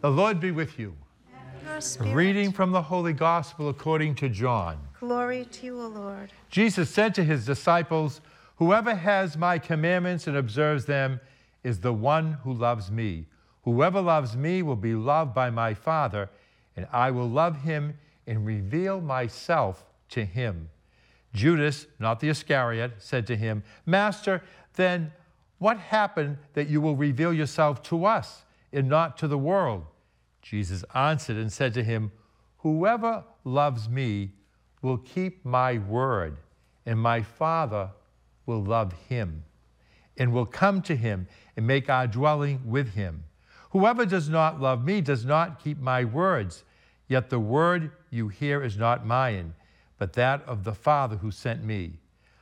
The Lord be with you. And your spirit. A reading from the Holy Gospel according to John. Glory to you, O Lord. Jesus said to his disciples, "Whoever has my commandments and observes them is the one who loves me. Whoever loves me will be loved by my Father, and I will love him and reveal myself to him." Judas, not the Iscariot, said to him, "Master, then what happened that you will reveal yourself to us and not to the world?" Jesus answered and said to him, "Whoever loves me will keep my word, and my Father will love him, and will come to him and make our dwelling with him. Whoever does not love me does not keep my words, yet the word you hear is not mine, but that of the Father who sent me.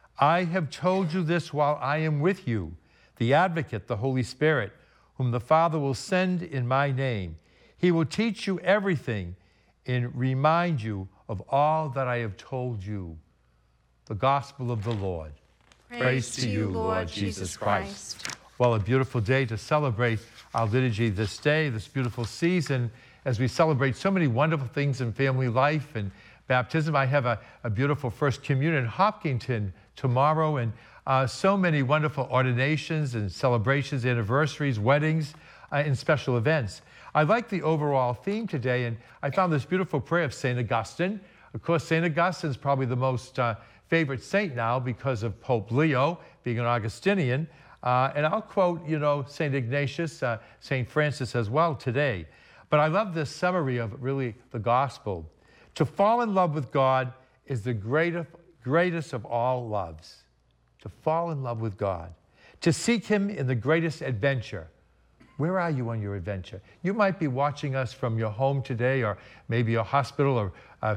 I have told you this while I am with you, the Advocate, the Holy Spirit, whom the Father will send in my name. He will teach you everything and remind you of all that I have told you." The Gospel of the Lord. Praise to you, Lord Jesus Christ. Well, a beautiful day to celebrate our liturgy this day, this beautiful season, as we celebrate so many wonderful things in family life and baptism. I have a beautiful First Communion in Hopkinton tomorrow, and so many wonderful ordinations and celebrations, anniversaries, weddings, and special events. I like the overall theme today, and I found this beautiful prayer of St. Augustine. Of course, St. Augustine is probably the most favorite saint now because of Pope Leo being an Augustinian. And I'll quote, St. Ignatius, St. Francis as well today. But I love this summary of really the gospel. To fall in love with God is the greatest of all loves. To fall in love with God. To seek him in the greatest adventure. Where are you on your adventure? You might be watching us from your home today, or maybe a hospital or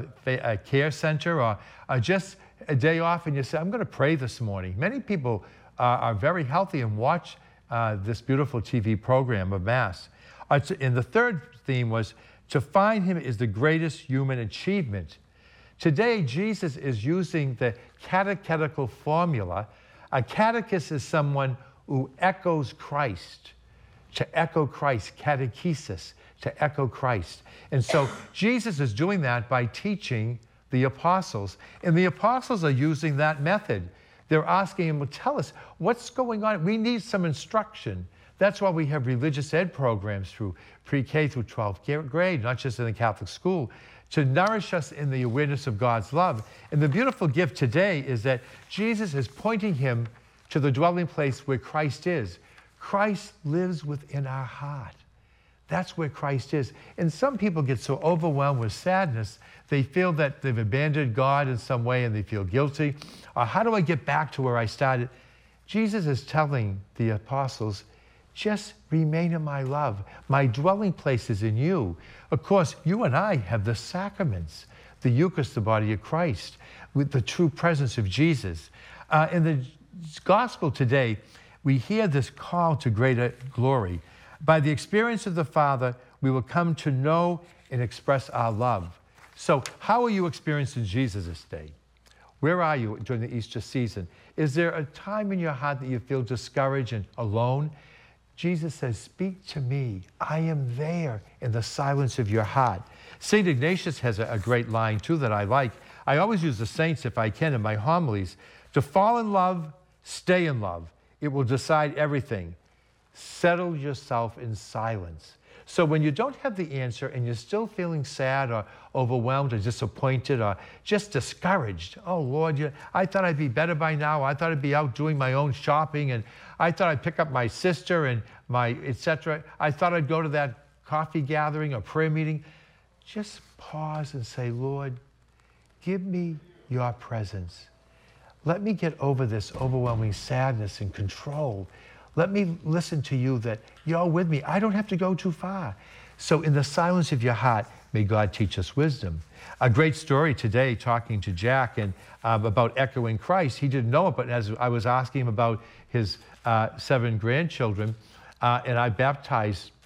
a care center, or just a day off, and you say, "I'm going to pray this morning." Many people are very healthy and watch this beautiful TV program of Mass. And the third theme was, to find him is the greatest human achievement. Today, Jesus is using the catechetical formula. A catechist is someone who echoes Christ. To echo Christ, catechesis, to echo Christ. And so Jesus is doing that by teaching the apostles. And the apostles are using that method. They're asking him, "Well, tell us, what's going on? We need some instruction." That's why we have religious ed programs through pre-K through 12th grade, not just in the Catholic school, to nourish us in the awareness of God's love. And the beautiful gift today is that Jesus is pointing him to the dwelling place where Christ is. Christ lives within our heart. That's where Christ is. And some people get so overwhelmed with sadness, they feel that they've abandoned God in some way and they feel guilty. Or how do I get back to where I started? Jesus is telling the apostles, just remain in my love. My dwelling place is in you. Of course, you and I have the sacraments, the Eucharist, the body of Christ, with the true presence of Jesus. In the gospel today, we hear this call to greater glory. By the experience of the Father, we will come to know and express our love. So how are you experiencing Jesus this day? Where are you during the Easter season? Is there a time in your heart that you feel discouraged and alone? Jesus says, "Speak to me. I am there in the silence of your heart." St. Ignatius has a great line too that I like. I always use the saints if I can in my homilies. To fall in love, stay in love. It will decide everything. Settle yourself in silence. So when you don't have the answer and you're still feeling sad or overwhelmed or disappointed or just discouraged, "Oh Lord, I thought I'd be better by now. I thought I'd be out doing my own shopping, and I thought I'd pick up my sister and my etc. I thought I'd go to that coffee gathering or prayer meeting." Just pause and say, "Lord, give me your presence. Let me get over this overwhelming sadness and control. Let me listen to you that you're with me. I don't have to go too far." So in the silence of your heart, may God teach us wisdom. A great story today, talking to Jack and about echoing Christ. He didn't know it, but as I was asking him about his 7 grandchildren, and I baptized